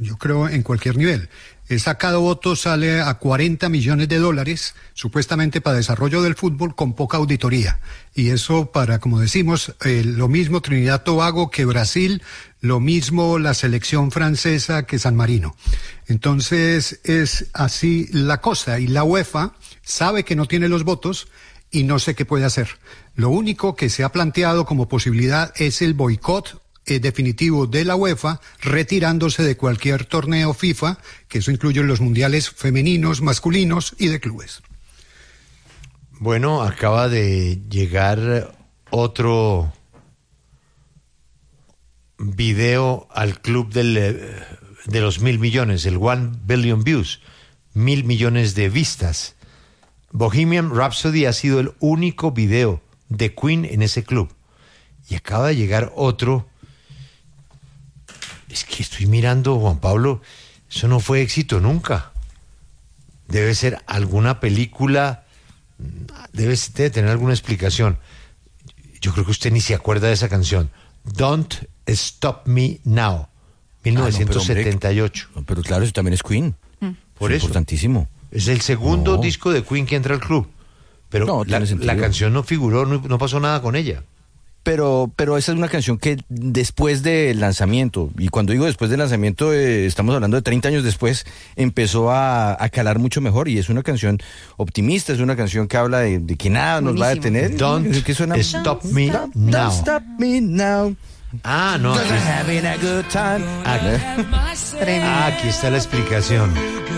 yo creo en cualquier nivel. Cada voto sale a $40 millones, supuestamente para desarrollo del fútbol, con poca auditoría. Y eso para, como decimos, lo mismo Trinidad y Tobago que Brasil, lo mismo la selección francesa que San Marino. Entonces es así la cosa. Y la UEFA sabe que no tiene los votos y no sé qué puede hacer. Lo único que se ha planteado como posibilidad es el boicot definitivo de la UEFA, retirándose de cualquier torneo FIFA, que eso incluye los mundiales femeninos, masculinos y de clubes. Bueno, acaba de llegar otro video al club de los 1.000 millones, el 1 billion views, 1.000 millones de vistas. Bohemian Rhapsody ha sido el único video de Queen en ese club. Y acaba de llegar otro. Es que estoy mirando, Juan Pablo, eso no fue éxito nunca. Debe ser alguna película, debe tener alguna explicación. Yo creo que usted ni se acuerda de esa canción. Don't Stop Me Now, 1978. Pero claro, eso también es Queen. Por eso. Importantísimo. Es el segundo disco de Queen que entra al club. Pero no, la canción no figuró, no pasó nada con ella. Pero esa es una canción que después del lanzamiento, y cuando digo después del lanzamiento, estamos hablando de 30 años después, empezó a calar mucho mejor, y es una canción optimista, es una canción que habla de que nada nos va a detener. Don't Stop Me Now. Don't Stop Me Now. Ah, no. Having a good time. Aquí está la explicación.